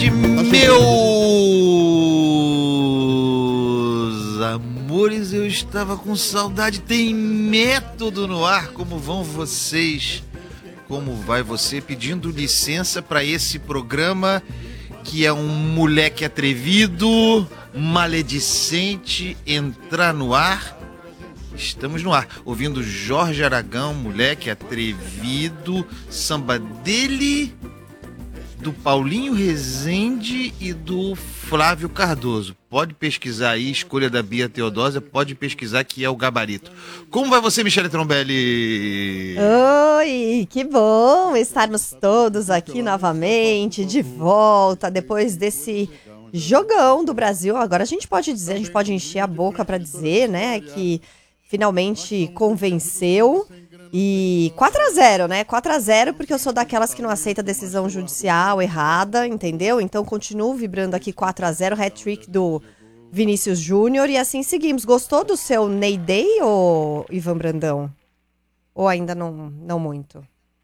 tarde, meus amores. Eu estava com saudade. Tem método no ar. Como vão vocês? Como vai você? Pedindo licença para esse programa que é um moleque atrevido, maledicente, entrar no ar. Estamos no ar, ouvindo Jorge Aragão, moleque atrevido, samba dele, do Paulinho Rezende e do Flávio Cardoso. Pode pesquisar aí, escolha da Bia Teodosia, pode pesquisar que é o gabarito. Como vai você, Michele Trombelli? Oi, que bom estarmos todos aqui novamente, de volta, depois desse jogão do Brasil. Agora a gente pode dizer, a gente pode encher a boca para dizer, né, que finalmente convenceu. E 4-0, né? 4-0, porque eu sou daquelas que não aceita decisão judicial errada, entendeu? Então continuo vibrando aqui 4-0, hat-trick do Vinícius Júnior, e assim seguimos. Gostou do seu Ney Day, ou Ivan Brandão? Ou ainda não muito?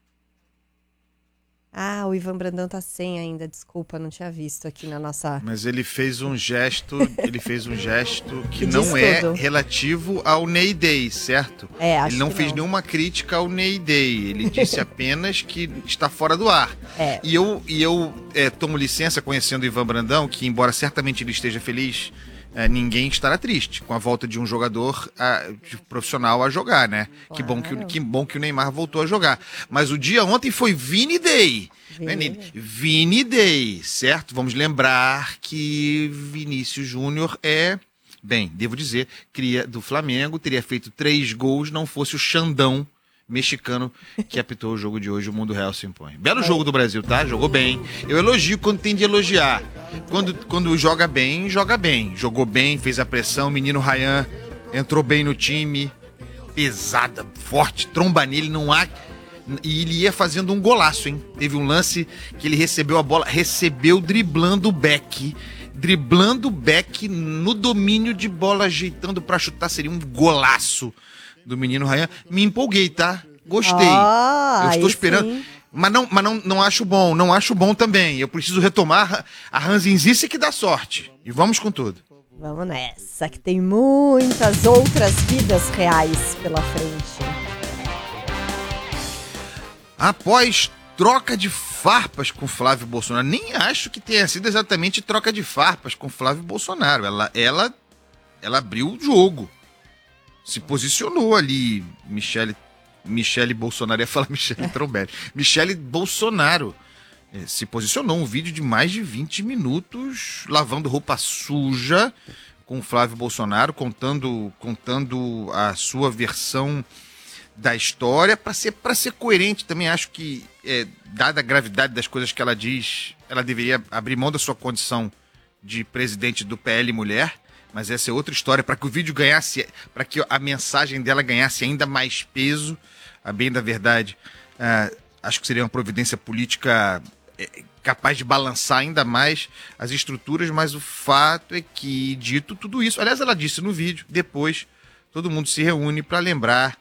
Ah, o Ivan Brandão tá sem ainda, desculpa, não tinha visto aqui na nossa... Mas ele fez um gesto, que não é relativo ao Ney Day, certo? Acho ele não que fez nenhuma crítica ao Ney Day, ele disse apenas que está fora do ar. E eu tomo licença, conhecendo o Ivan Brandão, que embora certamente ele esteja feliz, ninguém estará triste com a volta de um jogador profissional a jogar, né? Claro. Que bom que o Neymar voltou a jogar. Mas o dia ontem foi Vini Day. Vini Day, certo? Vamos lembrar que Vinícius Júnior devo dizer, cria do Flamengo, teria feito 3 gols, não fosse o Xandão mexicano que apitou o jogo de hoje. O mundo real se impõe. Belo jogo do Brasil, tá? Jogou bem. Eu elogio quando tem de elogiar. Quando joga bem, joga bem. Jogou bem, fez a pressão. O menino Ryan entrou bem no time. Pesada, forte, tromba nele, não há... E ele ia fazendo um golaço, hein? Teve um lance que ele recebeu a bola, driblando o Beck. Driblando o Beck no domínio de bola, ajeitando pra chutar. Seria um golaço do menino Ryan. Me empolguei, tá? Gostei. Eu estou esperando. Sim. Mas não acho bom. Não acho bom também. Eu preciso retomar a ranzinzice que dá sorte. E vamos com tudo. Vamos nessa, que tem muitas outras vidas reais pela frente. Após troca de farpas com Flávio Bolsonaro, nem acho que tenha sido exatamente troca de farpas com Flávio Bolsonaro. Ela abriu o jogo. Se posicionou ali, Michele Bolsonaro, ia falar Michele Trombelli. Michele Bolsonaro se posicionou, um vídeo de mais de 20 minutos, lavando roupa suja com o Flávio Bolsonaro, contando a sua versão da história, para ser coerente. Também acho que, dada a gravidade das coisas que ela diz, ela deveria abrir mão da sua condição de presidente do PL Mulher. Mas essa é outra história, para que o vídeo ganhasse, para que a mensagem dela ganhasse ainda mais peso, a bem da verdade. Acho que seria uma providência política capaz de balançar ainda mais as estruturas, mas o fato é que, dito tudo isso, aliás, ela disse no vídeo, depois todo mundo se reúne para lembrar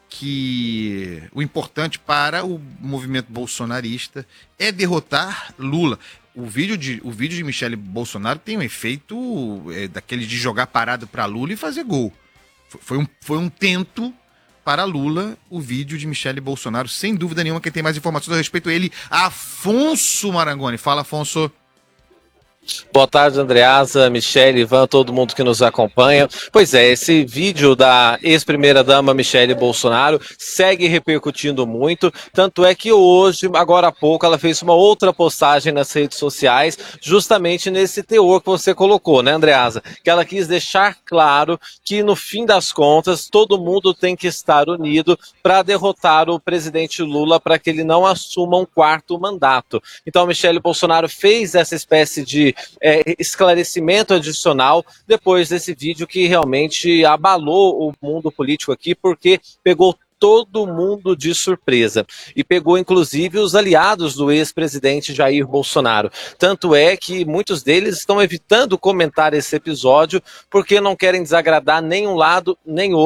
que o importante para o movimento bolsonarista é derrotar Lula. O vídeo de Michele Bolsonaro tem um efeito daquele de jogar parado para Lula e fazer gol. Foi um tento para Lula, o vídeo de Michele Bolsonaro, sem dúvida nenhuma. Quem tem mais informações a respeito é ele, Afonso Marangoni. Fala, Afonso. Boa tarde, Andreasa, Michele, Ivan, todo mundo que nos acompanha. Pois é, esse vídeo da ex-primeira-dama Michele Bolsonaro segue repercutindo muito, tanto é que hoje, agora há pouco, ela fez uma outra postagem nas redes sociais, justamente nesse teor que você colocou, né, Andreasa? Que ela quis deixar claro que, no fim das contas, todo mundo tem que estar unido para derrotar o presidente Lula, para que ele não assuma um 4º mandato. Então, Michele Bolsonaro fez essa espécie de esclarecimento adicional depois desse vídeo que realmente abalou o mundo político aqui, porque pegou todo mundo de surpresa e pegou inclusive os aliados do ex-presidente Jair Bolsonaro. Tanto é que muitos deles estão evitando comentar esse episódio porque não querem desagradar nem um lado nem outro.